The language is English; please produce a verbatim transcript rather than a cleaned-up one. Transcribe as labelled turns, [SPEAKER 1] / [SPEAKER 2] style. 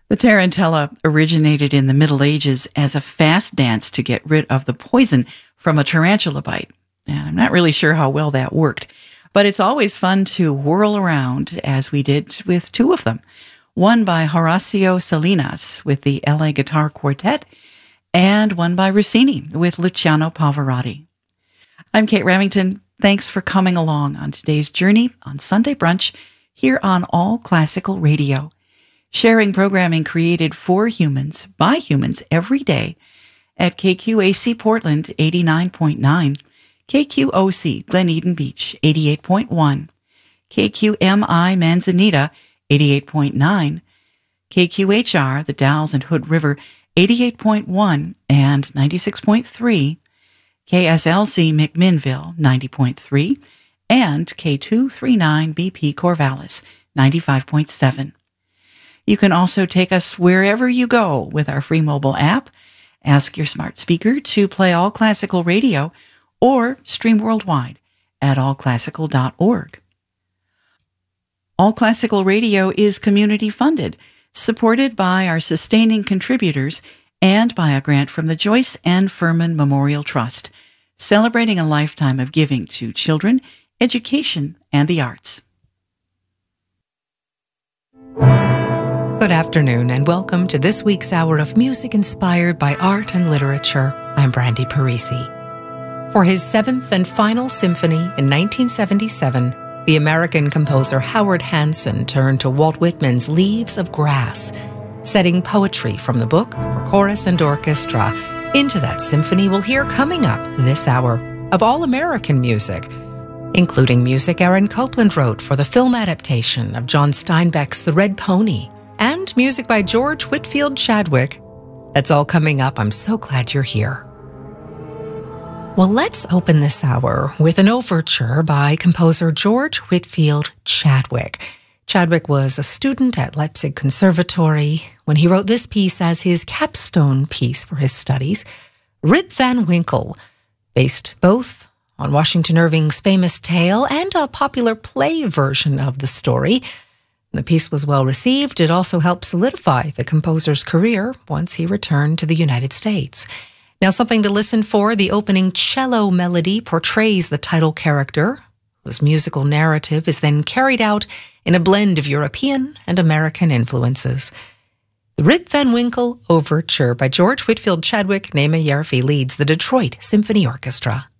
[SPEAKER 1] The tarantella originated in the Middle Ages as a fast dance to get rid of the poison from a tarantula bite. And I'm not really sure how well that worked, but it's always fun to whirl around, as we did with two of them. One by Horacio Salinas with the L A Guitar Quartet, and one by Rossini with Luciano Pavarotti. I'm Kate Remington. Thanks for coming along on today's journey on Sunday Brunch here on All Classical Radio, sharing programming created for humans by humans every day at K Q A C Portland eighty-nine point nine, K Q O C Glen Eden Beach eighty-eight point one, K Q M I Manzanita eighty-eight point nine, K Q H R the Dalles and Hood River eighty-eight point one and ninety-six point three, K S L C McMinnville ninety point three, and K two thirty-nine B P Corvallis ninety-five point seven. You can also take us wherever you go with our free mobile app. Ask your smart speaker to play All Classical Radio or stream worldwide at all classical dot org. All Classical Radio is community funded, supported by our sustaining contributors and by a grant from the Joyce N. Furman Memorial Trust, celebrating a lifetime of giving to children, education, and the arts.
[SPEAKER 2] Good afternoon and welcome to this week's hour of music inspired by art and literature. I'm Brandy Parisi. For his seventh and final symphony in nineteen seventy-seven, the American composer Howard Hanson turned to Walt Whitman's Leaves of Grass, setting poetry from the book for chorus and orchestra into that symphony we'll hear coming up this hour of all-American music, including music Aaron Copland wrote for the film adaptation of John Steinbeck's The Red Pony, and music by George Whitfield Chadwick. That's all coming up. I'm so glad you're here. Well, let's open this hour with an overture by composer George Whitfield Chadwick. Chadwick was a student at Leipzig Conservatory when he wrote this piece as his capstone piece for his studies, Rip Van Winkle, based both on Washington Irving's famous tale and a popular play version of the story. The piece was well received. It also helped solidify the composer's career once he returned to the United States. Now, something to listen for. The opening cello melody portrays the title character, whose musical narrative is then carried out in a blend of European and American influences. The Rip Van Winkle Overture by George Whitfield Chadwick. Naima Yarfi leads the Detroit Symphony Orchestra.